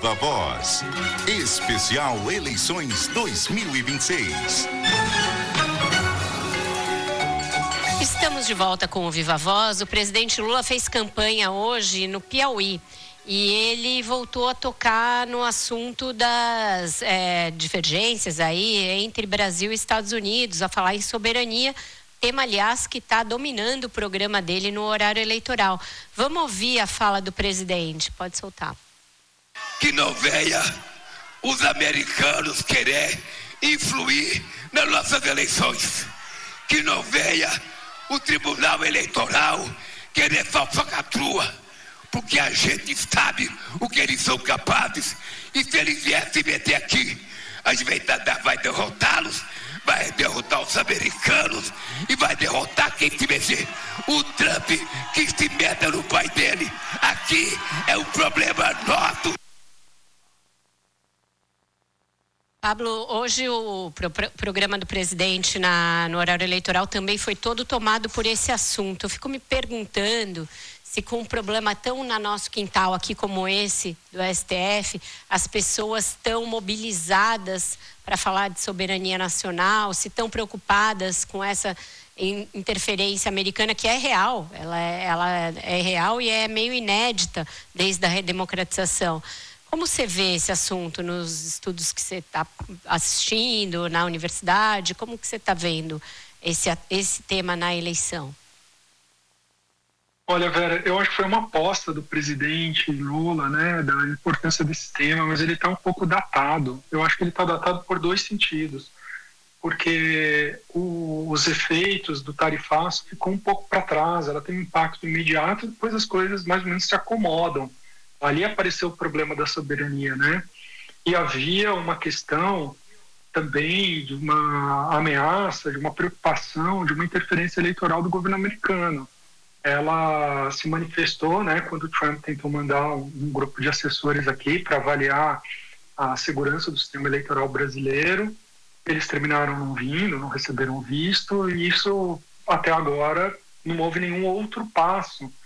Viva Voz. Especial Eleições 2026. Estamos de volta com o Viva Voz. O presidente Lula fez campanha hoje no Piauí e ele voltou a tocar no assunto das divergências aí entre Brasil e Estados Unidos, a falar em soberania, tema, aliás, que está dominando o programa dele no horário eleitoral. Vamos ouvir a fala do presidente. Pode soltar. Que não venha os americanos querer influir nas nossas eleições. Que não venha o Tribunal Eleitoral querer falcatrua, porque a gente sabe o que eles são capazes. E se eles vierem se meter aqui, a gente vai derrotá-los, vai derrotar os americanos e vai derrotar quem se meter. O Trump que se meta no pai dele. Aqui é um problema nosso. Pablo, hoje o programa do presidente no horário eleitoral também foi todo tomado por esse assunto. Eu fico me perguntando se com um problema tão na nosso quintal aqui como esse do STF, as pessoas estão mobilizadas para falar de soberania nacional, se estão preocupadas com essa interferência americana que é real, ela é real e é meio inédita desde a redemocratização. Como você vê esse assunto nos estudos que você está assistindo na universidade? Como que você está vendo esse tema na eleição? Olha, Vera, eu acho que foi uma aposta do presidente Lula, né, da importância desse tema, mas ele está um pouco datado. Eu acho que ele está datado por dois sentidos. Porque os efeitos do tarifaço ficou um pouco para trás, ela tem um impacto imediato, depois as coisas mais ou menos se acomodam. Ali apareceu o problema da soberania, né? E havia uma questão também de uma ameaça, de uma preocupação, de uma interferência eleitoral do governo americano. Ela se manifestou, né, quando o Trump tentou mandar um grupo de assessores aqui para avaliar a segurança do sistema eleitoral brasileiro. Eles terminaram não vindo, não receberam visto, e isso até agora não houve nenhum outro passo